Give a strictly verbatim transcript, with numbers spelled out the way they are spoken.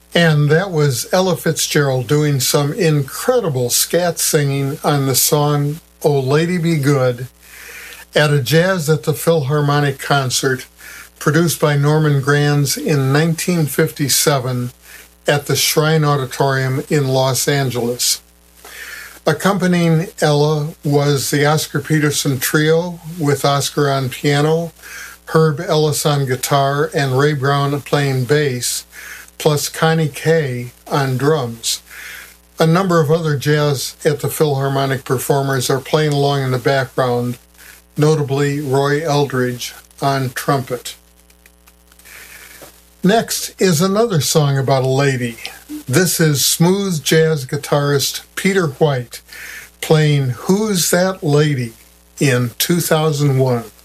And that was Ella Fitzgerald doing some incredible scat singing on the song "Oh Lady Be Good" at a Jazz at the Philharmonic concert produced by Norman Granz in nineteen fifty-seven at the Shrine Auditorium in Los Angeles. Accompanying Ella was the Oscar Peterson Trio with Oscar on piano, Herb Ellis on guitar, and Ray Brown playing bass, plus Connie Kay on drums. A number of other Jazz at the Philharmonic performers are playing along in the background, notably Roy Eldridge on trumpet. Next is another song about a lady. This is smooth jazz guitarist Peter White playing "Who's That Lady" in two thousand one.